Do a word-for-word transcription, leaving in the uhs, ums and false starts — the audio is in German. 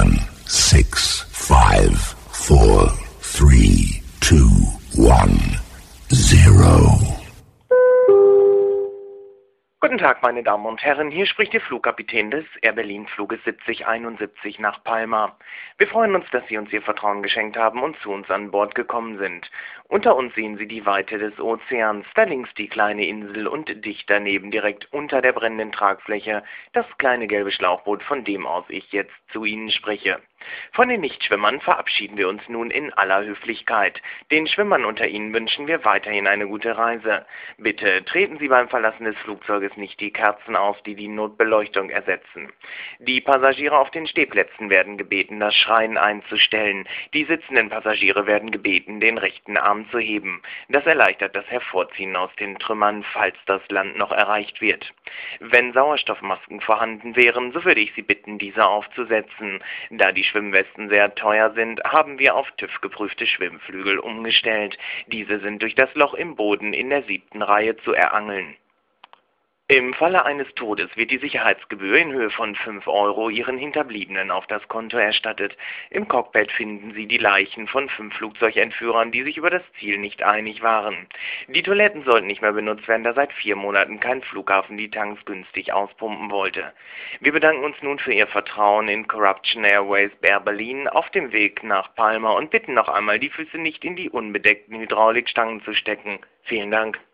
seven, six, five, four, three, two, one, zero. Guten Tag, meine Damen und Herren, hier spricht Ihr Flugkapitän des Air Berlin Fluges siebzig einundsiebzig nach Palma. Wir freuen uns, dass Sie uns Ihr Vertrauen geschenkt haben und zu uns an Bord gekommen sind. Unter uns sehen Sie die Weite des Ozeans, da links die kleine Insel und dicht daneben, direkt unter der brennenden Tragfläche, das kleine gelbe Schlauchboot, von dem aus ich jetzt zu Ihnen spreche. Von den Nichtschwimmern verabschieden wir uns nun in aller Höflichkeit. Den Schwimmern unter Ihnen wünschen wir weiterhin eine gute Reise. Bitte treten Sie beim Verlassen des Flugzeuges nicht die Kerzen auf, die die Notbeleuchtung ersetzen. Die Passagiere auf den Stehplätzen werden gebeten, das Schreien einzustellen. Die sitzenden Passagiere werden gebeten, den rechten Arm zu heben. Das erleichtert das Hervorziehen aus den Trümmern, falls das Land noch erreicht wird. Wenn Sauerstoffmasken vorhanden wären, so würde ich Sie bitten, diese aufzusetzen. Da die Schwimmwesten sehr teuer sind, haben wir auf TÜV geprüfte Schwimmflügel umgestellt. Diese sind durch das Loch im Boden in der siebten Reihe zu erangeln. Im Falle eines Todes wird die Sicherheitsgebühr in Höhe von fünf Euro Ihren Hinterbliebenen auf das Konto erstattet. Im Cockpit finden Sie die Leichen von fünf Flugzeugentführern, die sich über das Ziel nicht einig waren. Die Toiletten sollten nicht mehr benutzt werden, da seit vier Monaten kein Flughafen die Tanks günstig auspumpen wollte. Wir bedanken uns nun für Ihr Vertrauen in Corruption Airways Air Berlin auf dem Weg nach Palma und bitten noch einmal, die Füße nicht in die unbedeckten Hydraulikstangen zu stecken. Vielen Dank.